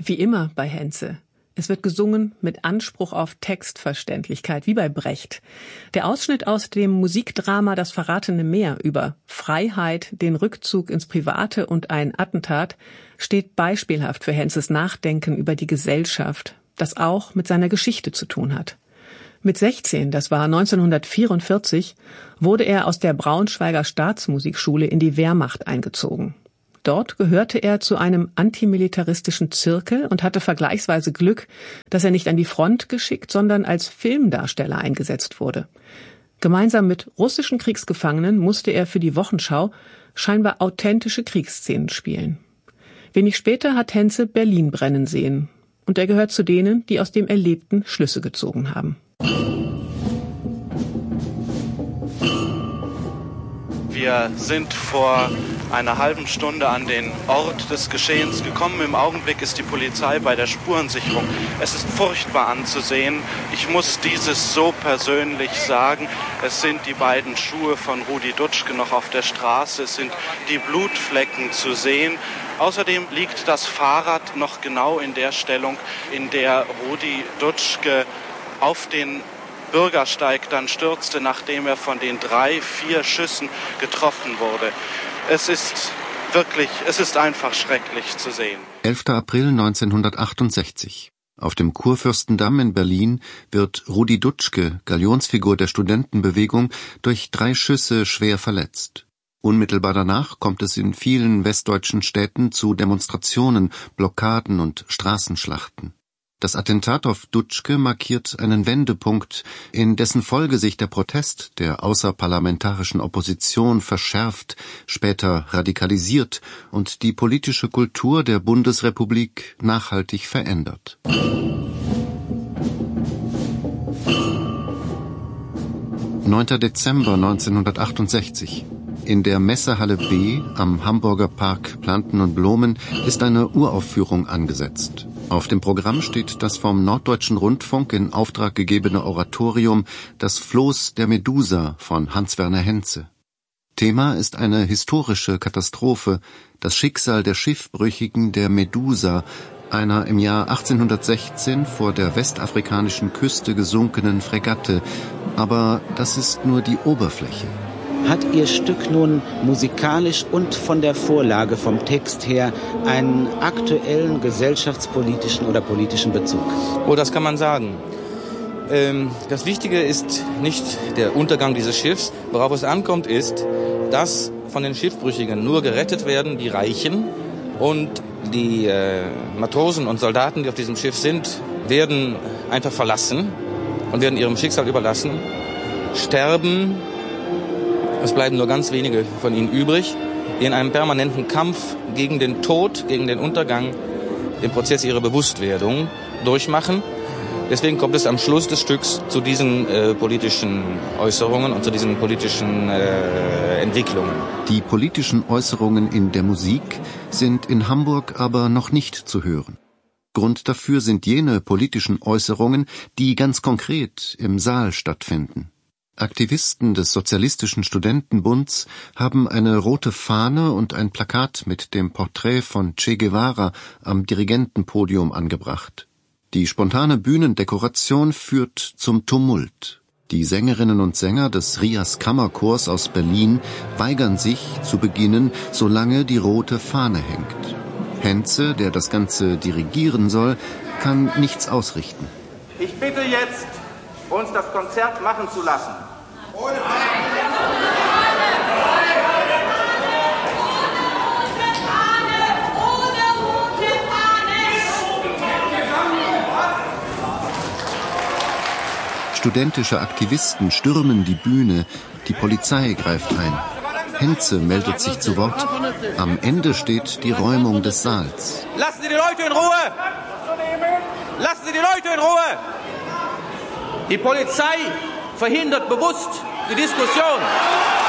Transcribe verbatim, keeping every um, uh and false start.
Wie immer bei Henze. Es wird gesungen mit Anspruch auf Textverständlichkeit, wie bei Brecht. Der Ausschnitt aus dem Musikdrama Das verratene Meer über Freiheit, den Rückzug ins Private und ein Attentat steht beispielhaft für Henzes Nachdenken über die Gesellschaft, das auch mit seiner Geschichte zu tun hat. Mit sechzehn, das war neunzehnhundertvierundvierzig, wurde er aus der Braunschweiger Staatsmusikschule in die Wehrmacht eingezogen. Dort gehörte er zu einem antimilitaristischen Zirkel und hatte vergleichsweise Glück, dass er nicht an die Front geschickt, sondern als Filmdarsteller eingesetzt wurde. Gemeinsam mit russischen Kriegsgefangenen musste er für die Wochenschau scheinbar authentische Kriegsszenen spielen. Wenig später hat Henze Berlin brennen sehen. Und er gehört zu denen, die aus dem Erlebten Schlüsse gezogen haben. Wir sind vor einer halben Stunde an den Ort des Geschehens gekommen. Im Augenblick ist die Polizei bei der Spurensicherung. Es ist furchtbar anzusehen. Ich muss dieses so persönlich sagen. Es sind die beiden Schuhe von Rudi Dutschke noch auf der Straße. Es sind die Blutflecken zu sehen. Außerdem liegt das Fahrrad noch genau in der Stellung, in der Rudi Dutschke auf den Bürgersteig dann stürzte, nachdem er von den drei, vier Schüssen getroffen wurde. Es ist wirklich, es ist einfach schrecklich zu sehen. elfter April neunzehnhundertachtundsechzig. Auf dem Kurfürstendamm in Berlin wird Rudi Dutschke, Galionsfigur der Studentenbewegung, durch drei Schüsse schwer verletzt. Unmittelbar danach kommt es in vielen westdeutschen Städten zu Demonstrationen, Blockaden und Straßenschlachten. Das Attentat auf Dutschke markiert einen Wendepunkt, in dessen Folge sich der Protest der außerparlamentarischen Opposition verschärft, später radikalisiert und die politische Kultur der Bundesrepublik nachhaltig verändert. neunter Dezember neunzehnhundertachtundsechzig. In der Messehalle B am Hamburger Park Planten und Blumen ist eine Uraufführung angesetzt. Auf dem Programm steht das vom Norddeutschen Rundfunk in Auftrag gegebene Oratorium Das Floß der Medusa von Hans-Werner Henze. Thema ist eine historische Katastrophe, das Schicksal der Schiffbrüchigen der Medusa, einer im Jahr achtzehnhundertsechzehn vor der westafrikanischen Küste gesunkenen Fregatte. Aber das ist nur die Oberfläche. Hat Ihr Stück nun musikalisch und von der Vorlage, vom Text her, einen aktuellen gesellschaftspolitischen oder politischen Bezug? Oh, das kann man sagen. Ähm, das Wichtige ist nicht der Untergang dieses Schiffs. Worauf es ankommt, ist, dass von den Schiffbrüchigen nur gerettet werden die Reichen und die äh, Matrosen und Soldaten, die auf diesem Schiff sind, werden einfach verlassen und werden ihrem Schicksal überlassen, sterben. Es bleiben nur ganz wenige von ihnen übrig, die in einem permanenten Kampf gegen den Tod, gegen den Untergang, den Prozess ihrer Bewusstwerdung durchmachen. Deswegen kommt es am Schluss des Stücks zu diesen äh, politischen Äußerungen und zu diesen politischen äh, Entwicklungen. Die politischen Äußerungen in der Musik sind in Hamburg aber noch nicht zu hören. Grund dafür sind jene politischen Äußerungen, die ganz konkret im Saal stattfinden. Aktivisten des Sozialistischen Studentenbunds haben eine rote Fahne und ein Plakat mit dem Porträt von Che Guevara am Dirigentenpodium angebracht. Die spontane Bühnendekoration führt zum Tumult. Die Sängerinnen und Sänger des Rias Kammerchors aus Berlin weigern sich zu beginnen, solange die rote Fahne hängt. Henze, der das Ganze dirigieren soll, kann nichts ausrichten. Ich bitte jetzt, uns das Konzert machen zu lassen. Ohne Studentische Aktivisten stürmen die Bühne, die Polizei greift ein. Henze meldet sich zu Wort. Am Ende steht die Räumung des Saals. Lassen Sie die Leute in Ruhe! Lassen Sie die Leute in Ruhe! Die Polizei verhindert bewusst die Diskussion.